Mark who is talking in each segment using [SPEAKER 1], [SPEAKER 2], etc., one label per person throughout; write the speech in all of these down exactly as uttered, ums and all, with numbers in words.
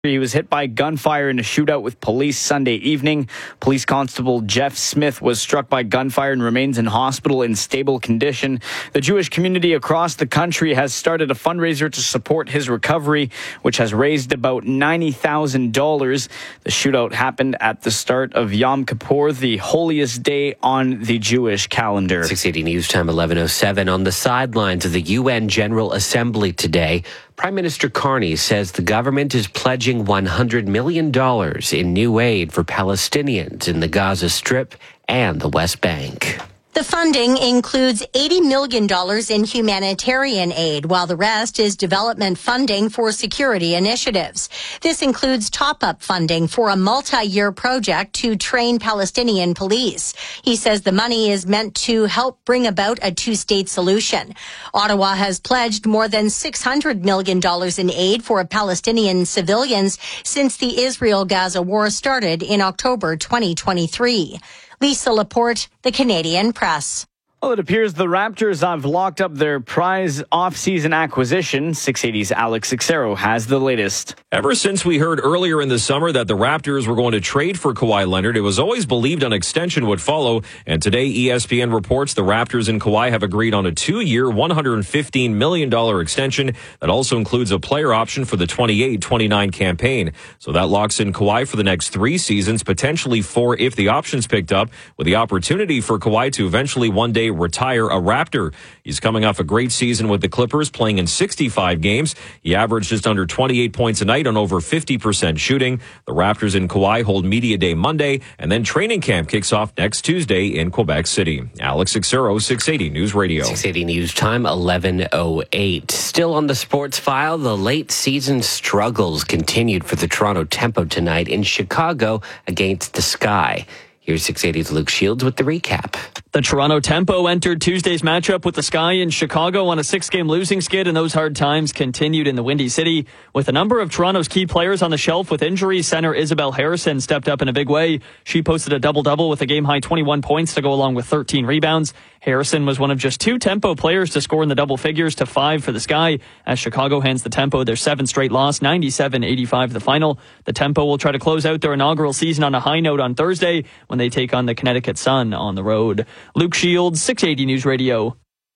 [SPEAKER 1] He was hit by gunfire in a shootout with police Sunday evening. Police Constable Jeff Smith was struck by gunfire and remains in hospital in stable condition. The Jewish community across the country has started a fundraiser to support his recovery, which has raised about ninety thousand dollars. The shootout happened at the start of Yom Kippur, the holiest day on the Jewish calendar.
[SPEAKER 2] six eighty News Time, eleven oh seven. On the sidelines of the U N General Assembly today, Prime Minister Carney says the government is pledging one hundred million dollars in new aid for Palestinians in the Gaza Strip and the West Bank.
[SPEAKER 3] The funding includes eighty million dollars in humanitarian aid, while the rest is development funding for security initiatives. This includes top-up funding for a multi-year project to train Palestinian police. He says the money is meant to help bring about a two-state solution. Ottawa has pledged more than six hundred million dollars in aid for Palestinian civilians since the Israel-Gaza war started in October twenty twenty-three. Lisa Laporte, The Canadian Press.
[SPEAKER 1] Well, it appears the Raptors have locked up their prize off-season acquisition. six eighty's Alex Xero has the latest.
[SPEAKER 4] Ever since we heard earlier in the summer that the Raptors were going to trade for Kawhi Leonard, it was always believed an extension would follow. And today, E S P N reports the Raptors and Kawhi have agreed on a two-year, one hundred fifteen million dollars extension that also includes a player option for the twenty-eight twenty-nine campaign. So that locks in Kawhi for the next three seasons, potentially four if the option's picked up, with the opportunity for Kawhi to eventually one day retire a Raptor. He's coming off a great season with the Clippers, playing in sixty-five games. He averaged just under twenty-eight points a night on over fifty percent shooting. The Raptors and Kawhi hold Media Day Monday, and then training camp kicks off next Tuesday in Quebec City. Alex Xero, six eighty News Radio.
[SPEAKER 2] six eighty News Time, eleven oh eight. Still on the sports file, the late season struggles continued for the Toronto Tempo tonight in Chicago against the Sky. Here's six eighty's Luke Shields with the recap.
[SPEAKER 5] The Toronto Tempo entered Tuesday's matchup with the Sky in Chicago on a six-game losing skid, and those hard times continued in the Windy City. With a number of Toronto's key players on the shelf with injuries, center Isabel Harrison stepped up in a big way. She posted a double-double with a game-high twenty-one points to go along with thirteen rebounds. Harrison was one of just two Tempo players to score in the double figures to five for the Sky, as Chicago hands the Tempo their seventh straight loss, ninety-seven eighty-five the final. The Tempo will try to close out their inaugural season on a high note on Thursday when they take on the Connecticut Sun on the road. Luke Shields, six eighty News Radio.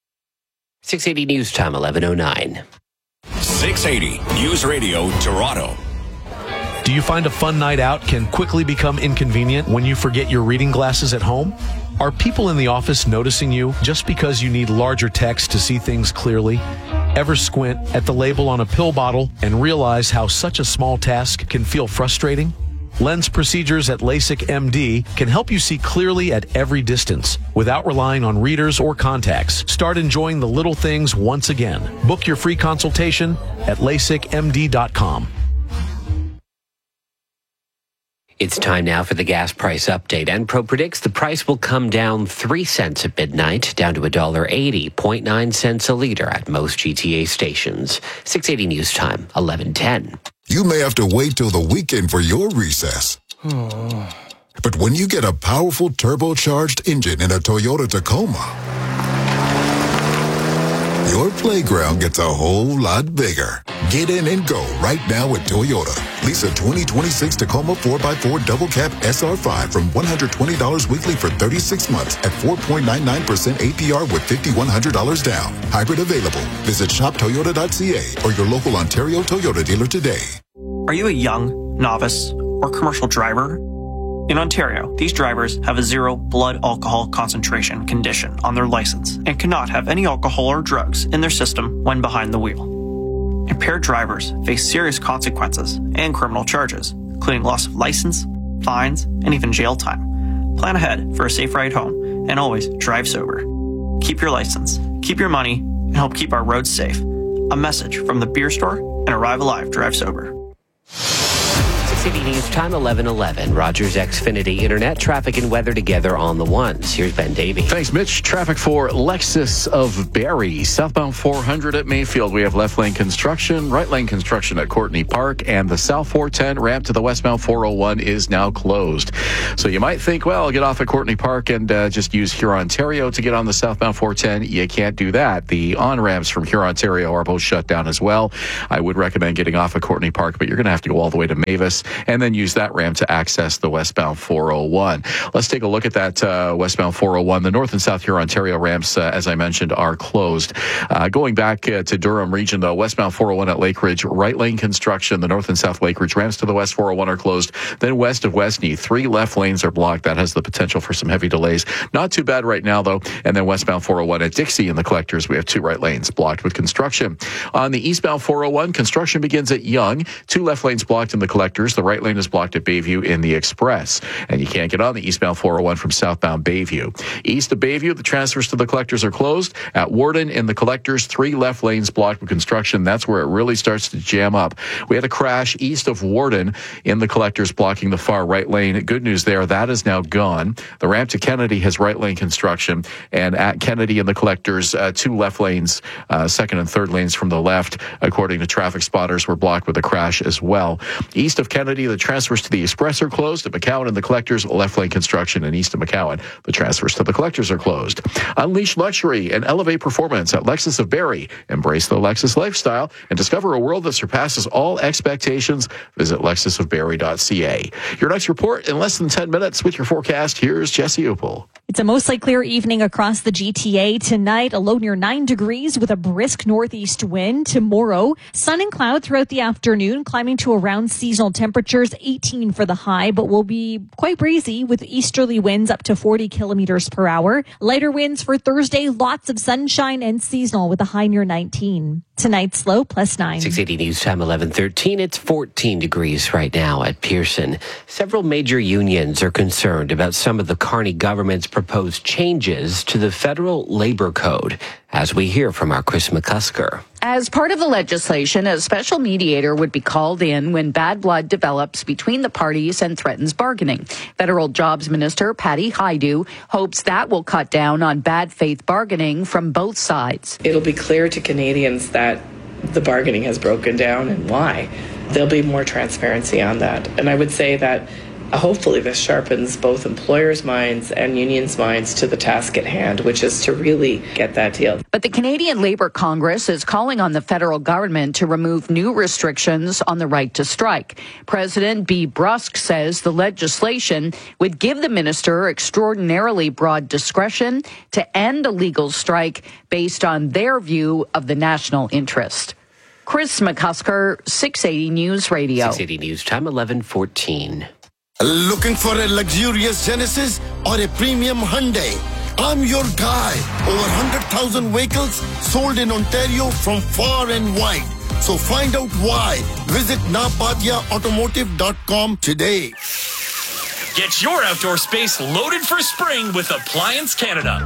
[SPEAKER 2] six eighty News Time, eleven oh nine.
[SPEAKER 6] six eighty News Radio, Toronto.
[SPEAKER 7] Do you find a fun night out can quickly become inconvenient when you forget your reading glasses at home? Are people in the office noticing you just because you need larger text to see things clearly? Ever squint at the label on a pill bottle and realize how such a small task can feel frustrating? Lens procedures at LASIK M D can help you see clearly at every distance without relying on readers or contacts. Start enjoying the little things once again. Book your free consultation at lasik m d dot com.
[SPEAKER 2] It's time now for the gas price update. Enpro predicts the price will come down three cents at midnight, down to one dollar eighty, zero point nine cents a liter at most G T A stations. six eighty News Time, eleven ten.
[SPEAKER 8] You may have to wait till the weekend for your recess. But when you get a powerful turbocharged engine in a Toyota Tacoma, your playground gets a whole lot bigger. Get in and go right now at Toyota. Lease a twenty twenty-six Tacoma four by four Double Cab S R five from one hundred twenty dollars weekly for thirty-six months at four point nine nine percent A P R with five thousand one hundred dollars down. Hybrid available. Visit shop toyota dot c a or your local Ontario Toyota dealer today.
[SPEAKER 9] Are you a young, novice, or commercial driver? In Ontario, these drivers have a zero blood alcohol concentration condition on their license and cannot have any alcohol or drugs in their system when behind the wheel. Impaired drivers face serious consequences and criminal charges, including loss of license, fines, and even jail time. Plan ahead for a safe ride home and always drive sober. Keep your license, keep your money, and help keep our roads safe. A message from the beer store and Arrive Alive Drive Sober.
[SPEAKER 2] six eighty News Time, eleven eleven. Rogers Xfinity Internet, traffic and weather together on the ones. Here's Ben Davey.
[SPEAKER 10] Thanks, Mitch. Traffic for Lexus of Barrie. Southbound four hundred at Mayfield. We have left lane construction, right lane construction at Courtney Park, and the South four ten ramp to the westbound four oh one is now closed. So you might think, well, I'll get off at Courtney Park and uh, just use Hurontario to get on the southbound four ten. You can't do that. The on-ramps from Hurontario are both shut down as well. I would recommend getting off at Courtney Park, but you're going to have to go all the way to Mavis and then use that ramp to access the westbound four oh one. Let's take a look at that uh, westbound four oh one. The North and South Hurontario ramps, uh, as I mentioned, are closed. Uh, going back uh, to Durham region, though, westbound four oh one at Lake Ridge, right lane construction. The North and South Lake Ridge ramps to the west four oh one are closed. Then west of Westney, three left lanes are blocked. That has the potential for some heavy delays. Not too bad right now, though. And then westbound four oh one at Dixie in the collectors, we have two right lanes blocked with construction. On the eastbound four oh one, construction begins at Young. Two left lanes blocked in the collectors. The right lane is blocked at Bayview in the express. And you can't get on the eastbound four oh one from southbound Bayview. East of Bayview, the transfers to the collectors are closed. At Warden in the collectors, three left lanes blocked with construction. That's where it really starts to jam up. We had a crash east of Warden in the collectors blocking the far right lane. Good news there, that is now gone. The ramp to Kennedy has right lane construction. And at Kennedy in the collectors, uh, two left lanes, uh, second and third lanes from the left, according to traffic spotters, were blocked with a crash as well. East of Kennedy, the transfers to the express are closed. At McCowan in the collectors, left lane construction. And east of McCowan, the transfers to the collectors are closed. Unleash luxury and elevate performance at Lexus of Barrie. Embrace the Lexus lifestyle and discover a world that surpasses all expectations. Visit lexus of barrie dot c a. Your next report in less than ten minutes with your forecast. Here's Jesse Upel.
[SPEAKER 11] It's a mostly clear evening across the G T A. Tonight, a low near nine degrees with a brisk northeast wind. Tomorrow, sun and cloud throughout the afternoon, climbing to around seasonal temperatures, eighteen for the high, but will be quite breezy with easterly winds up to forty kilometers per hour. Lighter winds for Thursday, lots of sunshine and seasonal with a high near nineteen. Tonight's low plus nine.
[SPEAKER 2] six eighty News Time, eleven thirteen. It's fourteen degrees right now at Pearson. Several major unions are concerned about some of the Carney government's proposed changes to the federal labor code, as we hear from our Chris McCusker.
[SPEAKER 12] As part of the legislation, a special mediator would be called in when bad blood develops between the parties and threatens bargaining. Federal Jobs Minister Patty Hajdu hopes that will cut down on bad faith bargaining from both sides.
[SPEAKER 13] It'll be clear to Canadians that the bargaining has broken down and why. There'll be more transparency on that. And I would say that Uh, hopefully this sharpens both employers' minds and unions' minds to the task at hand, which is to really get that deal.
[SPEAKER 12] But the Canadian Labour Congress is calling on the federal government to remove new restrictions on the right to strike. President B. Brusk says the legislation would give the minister extraordinarily broad discretion to end a legal strike based on their view of the national interest. Chris McCusker, six eighty News Radio.
[SPEAKER 2] six eighty News Time, eleven fourteen.
[SPEAKER 14] Looking for a luxurious Genesis or a premium Hyundai? I'm your guy. Over one hundred thousand vehicles sold in Ontario from far and wide. So find out why. Visit napatia automotive dot com today.
[SPEAKER 15] Get your outdoor space loaded for spring with Appliance Canada.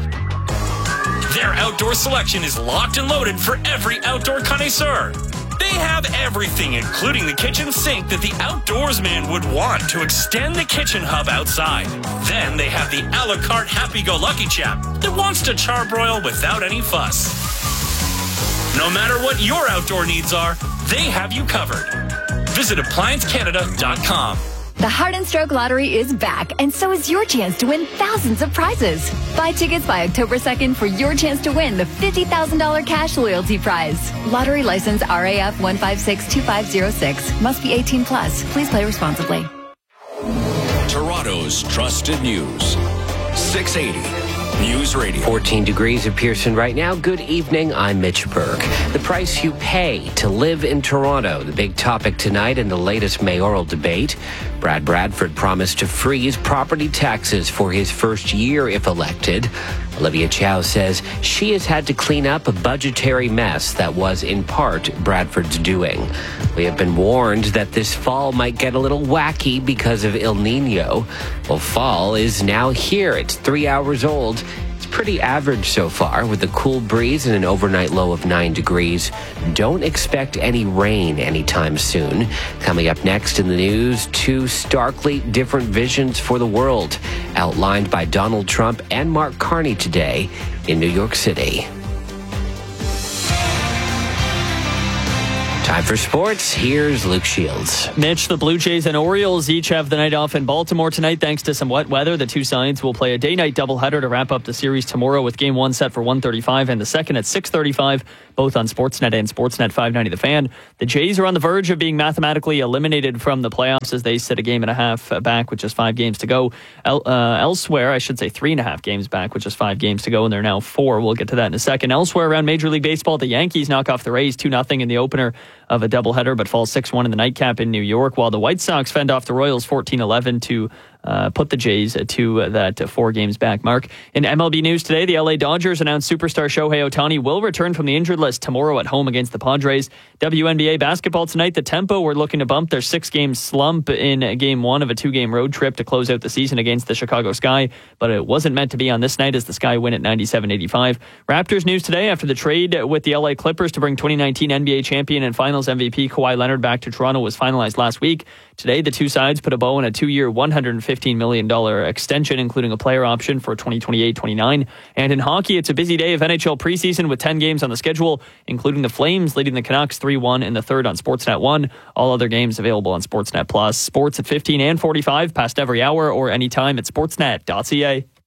[SPEAKER 15] Their outdoor selection is locked and loaded for every outdoor connoisseur. They have everything, including the kitchen sink that the outdoorsman would want to extend the kitchen hub outside. Then they have the a la carte happy-go-lucky chap that wants to charbroil without any fuss. No matter what your outdoor needs are, they have you covered. Visit appliance canada dot com.
[SPEAKER 16] The Heart and Stroke Lottery is back, and so is your chance to win thousands of prizes. Buy tickets by October second for your chance to win the fifty thousand dollars cash loyalty prize. Lottery license R A F one five six two five zero six. Must be eighteen plus. Please play responsibly.
[SPEAKER 6] Toronto's trusted news. six eighty News Radio.
[SPEAKER 2] fourteen degrees at Pearson right now. Good evening. I'm Mitch Burke. The price you pay to live in Toronto, the big topic tonight in the latest mayoral debate. Brad Bradford promised to freeze property taxes for his first year if elected. Olivia Chow says she has had to clean up a budgetary mess that was in part Bradford's doing. We have been warned that this fall might get a little wacky because of El Nino. Well, fall is now here. It's three hours old. It's pretty average so far, with a cool breeze and an overnight low of nine degrees. Don't expect any rain anytime soon. Coming up next in the news, two starkly different visions for the world, outlined by Donald Trump and Mark Carney today in New York City. Time for sports. Here's Luke Shields.
[SPEAKER 5] Mitch, the Blue Jays and Orioles each have the night off in Baltimore tonight thanks to some wet weather. The two sides will play a day-night doubleheader to wrap up the series tomorrow, with game one set for one thirty-five and the second at six thirty-five, both on Sportsnet and Sportsnet five ninety The Fan. The Jays are on the verge of being mathematically eliminated from the playoffs as they sit a game and a half back with just five games to go. El- uh, elsewhere, I should say three and a half games back with just five games to go, and they're now four. We'll get to that in a second. Elsewhere around Major League Baseball, the Yankees knock off the Rays two nothing in the opener of a doubleheader, but falls six one in the nightcap in New York, while the White Sox fend off the Royals fourteen eleven to uh, put the Jays to uh, that uh, four games back mark. In M L B news today, the L A Dodgers announced superstar Shohei Ohtani will return from the injured list tomorrow at home against the Padres. W N B A basketball tonight, the Tempo were looking to bump their six-game slump in game one of a two-game road trip to close out the season against the Chicago Sky, but it wasn't meant to be on this night as the Sky win at ninety-seven eighty-five. Raptors news today after the trade with the L A Clippers to bring twenty nineteen N B A champion and Finals M V P Kawhi Leonard back to Toronto was finalized last week. Today, the two sides put a bow on a two-year, one hundred fifteen million dollars extension, including a player option for twenty twenty-eight twenty-nine. And in hockey, it's a busy day of N H L preseason with ten games on the schedule, including the Flames leading the Canucks three one in the third on Sportsnet one. All other games available on Sportsnet Plus. Sports at fifteen and forty-five, past every hour, or anytime at sportsnet dot c a.